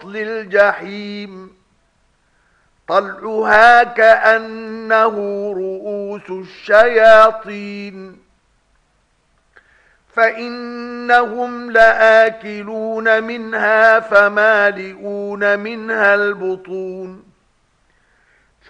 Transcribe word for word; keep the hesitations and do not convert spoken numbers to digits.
كأصل الجحيم طلعها كأنه رؤوس الشياطين فإنهم لآكلون منها فمالئون منها البطون